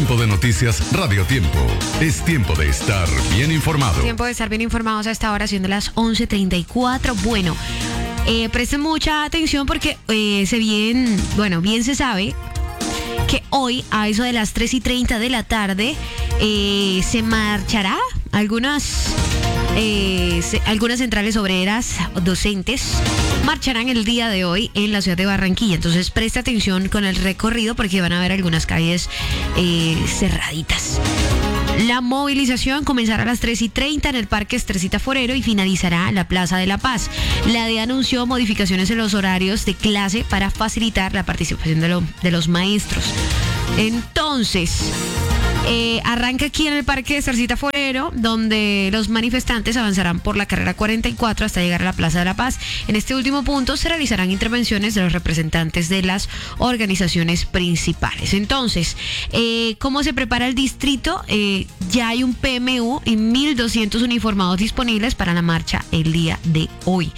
Tiempo de noticias Radio Tiempo. Es tiempo de estar bien informado. Tiempo de estar bien informados a esta hora, siendo las 11:34. Bueno, presten mucha atención porque bien se sabe que hoy, a eso de las 3:30 de la tarde, se marchará algunas centrales obreras docentes marcharán el día de hoy en la ciudad de Barranquilla. Entonces presta atención con el recorrido porque van a haber algunas calles cerraditas. La movilización comenzará a las 3:30 en el Parque Estresita Forero y finalizará en la Plaza de la Paz. La DEA anunció modificaciones en los horarios de clase para facilitar la participación de los maestros. Entonces, arranca aquí en el Parque Estresita Forero, donde los manifestantes avanzarán por la carrera 44 hasta llegar a la Plaza de la Paz. En este último punto se realizarán intervenciones de los representantes de las organizaciones principales. Entonces, ¿cómo se prepara el distrito? Ya hay un PMU y 1.200 uniformados disponibles para la marcha el día de hoy.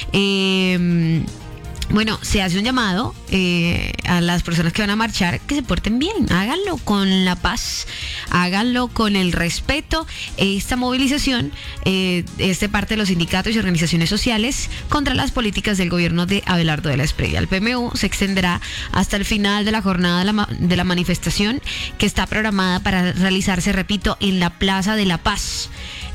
Bueno, se hace un llamado a las personas que van a marchar que se porten bien, háganlo con la paz, háganlo con el respeto. Esta movilización es de parte de los sindicatos y organizaciones sociales contra las políticas del gobierno de Abelardo de la Espriella. El PMU se extenderá hasta el final de la jornada de la manifestación, que está programada para realizarse, repito, en la Plaza de la Paz.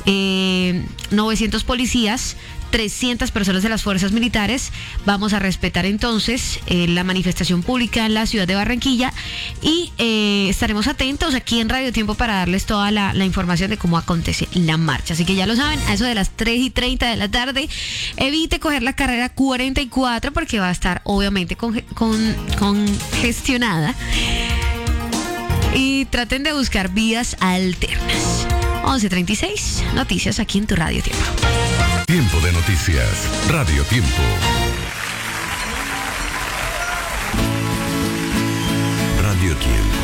900 policías, 300 personas de las fuerzas militares. Vamos a respetar entonces la manifestación pública en la ciudad de Barranquilla y estaremos atentos aquí en Radio Tiempo para darles toda la información de cómo acontece la marcha. Así que ya lo saben, a eso de las 3:30 de la tarde, evite coger la carrera 44 porque va a estar obviamente congestionada, y traten de buscar vías alternas. 11:36, noticias aquí en tu Radio Tiempo. Tiempo de noticias, Radio Tiempo. Radio Tiempo.